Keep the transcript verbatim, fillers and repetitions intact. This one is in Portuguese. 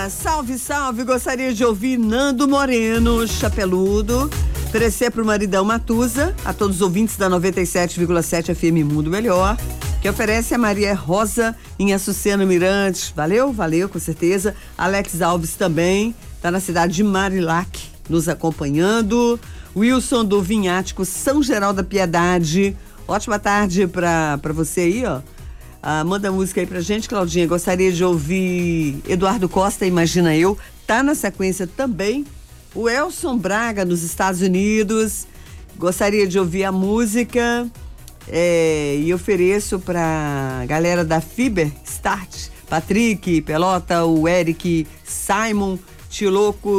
salve, salve, gostaria de ouvir Nando Moreno, Chapeludo, oferecer pro maridão Matusa, a todos os ouvintes da noventa e sete vírgula sete F M Mundo Melhor, que oferece a Maria Rosa em Açucena Mirante, valeu, valeu, com certeza, Alex Alves também, tá na cidade de Marilac, nos acompanhando, Wilson do Vinhático São Geraldo da Piedade, ótima tarde pra, pra você aí, ó. Ah, manda música aí pra gente, Claudinha. Gostaria de ouvir Eduardo Costa, Imagina Eu. Tá na sequência também o Elson Braga, nos Estados Unidos. Gostaria de ouvir a música é, e ofereço pra galera da Fiber Start, Patrick, Pelota, o Eric, Simon, Tiloco.